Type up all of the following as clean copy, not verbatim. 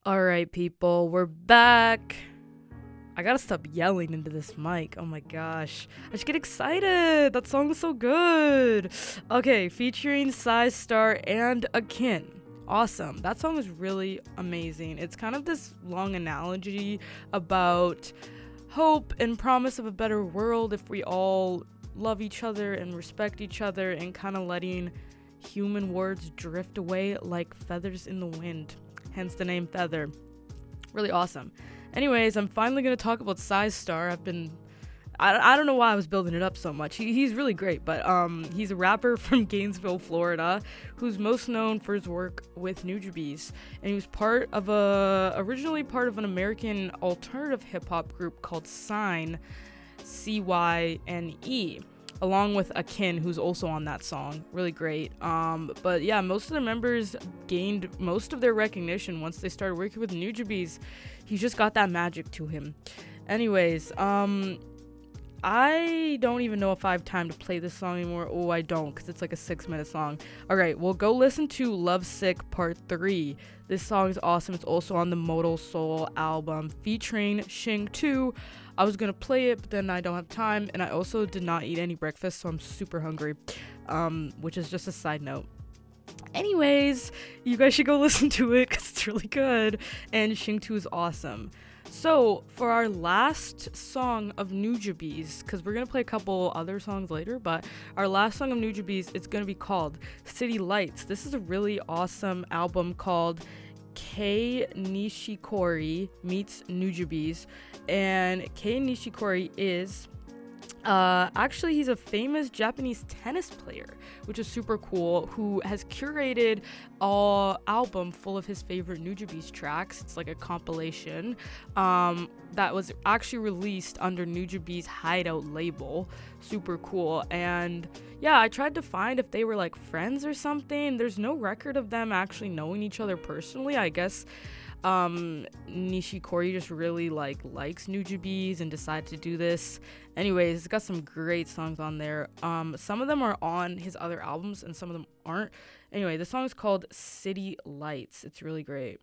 All right, people, we're back. I gotta stop yelling into this mic. Oh my gosh. I just get excited. That song was so good. Okay, featuring Size Star and Akin. Awesome. That song is really amazing. It's kind of this long analogy about hope and promise of a better world if we all love each other and respect each other and kind of letting human words drift away like feathers in the wind. Hence the name Feather. Really awesome. Anyways, I'm finally going to talk about Size Star. I don't know why I was building it up so much. He's really great, but he's a rapper from Gainesville, Florida, who's most known for his work with Nujabes. And he was originally part of an American alternative hip-hop group called Cyne, Cyne, along with Akin, who's also on that song. Really great. But yeah, most of the members gained most of their recognition once they started working with Nujabes. He's just got that magic to him. Anyways, I don't even know if I have time to play this song anymore. Oh, I don't, because it's like a 6-minute song. Alright, well, go listen to Lovesick Part 3. This song is awesome. It's also on the Modal Soul album featuring Shing 2. I was going to play it, but then I don't have time, and I also did not eat any breakfast, so I'm super hungry, which is just a side note. Anyways, you guys should go listen to it, because it's really good, and Shing 2 is awesome. So, for our last song of Nujabes, because we're going to play a couple other songs later, but our last song of Nujabes, it's going to be called City Lights. This is a really awesome album called Kei Nishikori meets Nujabes, and Kei Nishikori is actually he's a famous Japanese tennis player, which is super cool, who has curated an album full of his favorite Nujabes tracks. It's like a compilation that was actually released under Nujabes Hideout label. Super cool. And yeah, I tried to find if they were like friends or something. There's no record of them actually knowing each other personally. I guess Nishikori just really likes Nujabes and decided to do this. Anyways, it's got some great songs on there. Some of them are on his other albums and some of them aren't. Anyway, the song is called City Lights. It's really great.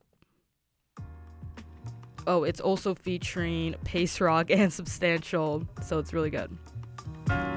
Oh, it's also featuring Pace Rock and Substantial, so it's really good.